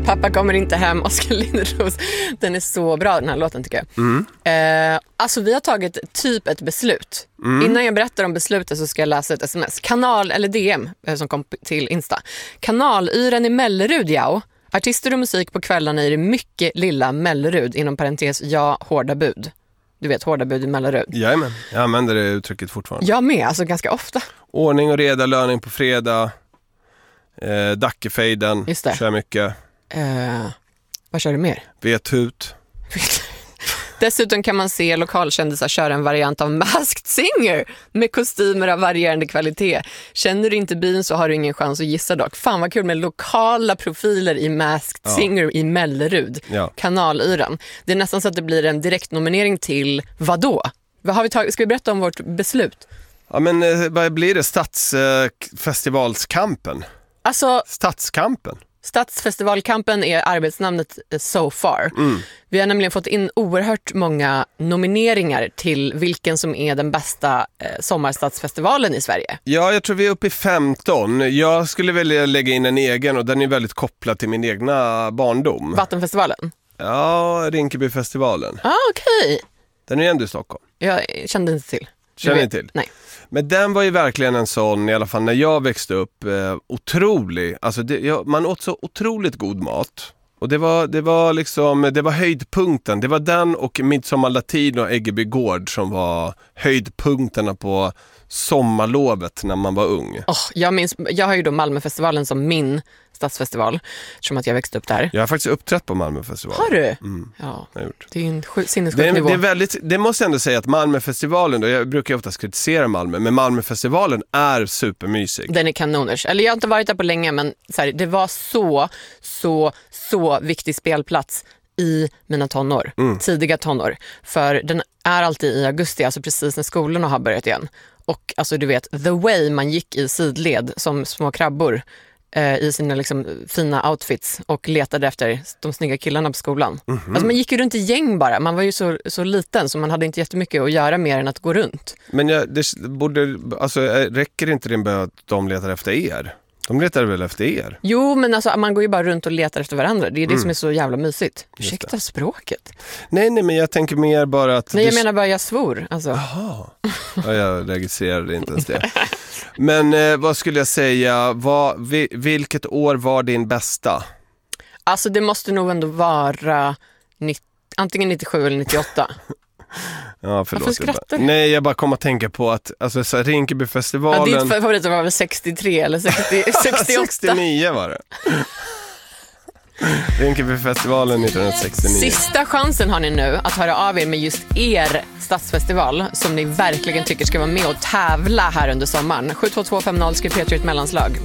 Pappa kommer inte hem, Oskar Lindros. Den är så bra, den här låten, tycker jag. Alltså vi har tagit typ ett beslut. Innan jag berättar om beslutet så ska jag läsa ett sms. Kanal, eller DM som kom till Insta. Kanalyren i Mellerud, ja. Artister och musik på kvällarna i det mycket lilla Mellerud. Inom parentes, ja, hårda bud. Du vet, hårda bud i Mellerud. Jajamän, jag använder det uttrycket fortfarande. Jag med, alltså ganska ofta. Ordning och reda, löning på fredag. Dackefejden. Just det. Kör mycket. Vad kör du mer? Vethut. Dessutom kan man se lokalkändisar köra en variant av Masked Singer med kostymer av varierande kvalitet. Känner du inte byn så har du ingen chans att gissa dock. Fan vad kul med lokala profiler i Masked Singer i Mellerud. Ja. Kanalyran. Det är nästan så att det blir en direktnominering till vadå? Vad har vi tagit? Ska vi berätta om vårt beslut? Ja, men vad blir det? Stadsfestivalskampen? Alltså, Stadskampen? Stadsfestivalkampen är arbetsnamnet so far. Vi har nämligen fått in oerhört många nomineringar till vilken som är den bästa sommarstadsfestivalen i Sverige. Ja, jag tror vi är uppe i 15. Jag skulle vilja lägga in en egen och den är väldigt kopplad till min egna barndom. Vattenfestivalen? Ja, Rinkebyfestivalen. Okej. Den är ju ändå i Stockholm. Jag kände inte till. Känner inte till? Nej. Men den var ju verkligen en sån, i alla fall när jag växte upp, otrolig. Alltså man åt så otroligt god mat. Och det var höjdpunkten. Det var den och Midsommar Latin och Äggeby gård som var höjdpunkterna på sommarlovet när man var ung. Jag har ju då Malmöfestivalen som min stadsfestival, eftersom att jag växte upp där. Jag har faktiskt uppträtt på Malmöfestivalen. Har du? Ja, jag har gjort. Det är en sinnessjuk nivå. Det måste jag ändå säga att Malmöfestivalen, då, jag brukar ju oftast kritisera Malmö, men Malmöfestivalen är supermysig. Den är kanoners. Eller jag har inte varit där på länge, men så här, det var så viktig spelplats i mina tonår, tidiga tonår. För den är alltid i augusti, alltså precis när skolorna har börjat igen. Och alltså du vet, the way man gick i sidled som små krabbor i sina liksom fina outfits och letade efter de snygga killarna på skolan. Alltså man gick ju runt i gäng bara. Man var ju så liten så man hade inte jättemycket att göra mer än att gå runt. Men räcker inte det med att de letar efter er? De letar väl efter er? Jo, men alltså man går ju bara runt och letar efter varandra. Det är det som är så jävla mysigt. Ursäkta språket. Nej, men jag tänker mer bara att... Nej, jag menar bara jag svor. Alltså. Jaha. Ja, jag registrerade inte ens det. Men vad skulle jag säga? Vilket år var din bästa? Alltså det måste nog ändå vara antingen 97 eller 98. Ja, förlåt. Varför skrattar du? Nej, jag bara kom att tänka på att alltså, Rinkebyfestivalen... Ja, ditt favorit var väl 63 eller 68? 69 var det. Rinkebyfestivalen 1969. Sista chansen har ni nu att höra av er med just er stadsfestival som ni verkligen tycker ska vara med och tävla här under sommaren. 72250 skriv P3 ett mellanslag.